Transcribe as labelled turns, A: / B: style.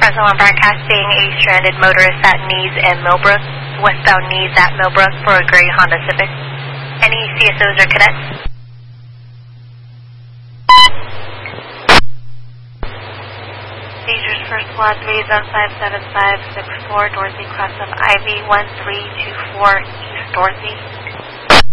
A: Fresno One broadcasting a stranded motorist at Nees and Millbrook, westbound Nees at Millbrook for a gray Honda Civic. Any CSOs or cadets? Seizures first squad 3 is on 57564 Dorothy, cross of Ivy 1324 East Dorothy.